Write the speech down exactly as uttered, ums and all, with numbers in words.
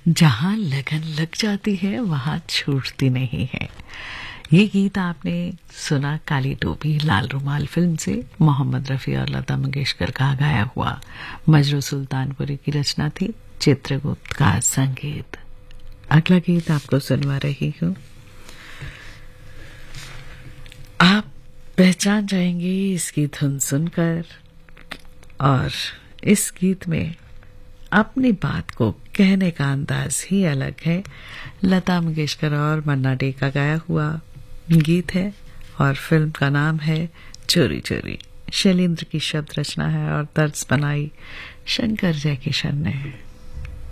जहाँ लगन लग जाती है वहाँ छूटती नहीं है। ये गीत आपने सुना काली टोपी लाल रुमाल फिल्म से, मोहम्मद रफ़ी और लता मंगेशकर का गाया हुआ। मजरू सुल्तानपुरी की रचना थी, चित्रगुप्त का संगीत। अगला गीत आपको सुनवा रही हूँ। आप पहचान जाएंगे इसकी धुन सुनकर, और इस गीत में अपनी बात को कहने का अंदाज ही अलग है। लता मंगेशकर और मन्ना डे का गाया हुआ गीत है और फिल्म का नाम है चोरी चोरी। शैलेंद्र की शब्द रचना है और तर्ज बनाई शंकर जयकिशन ने।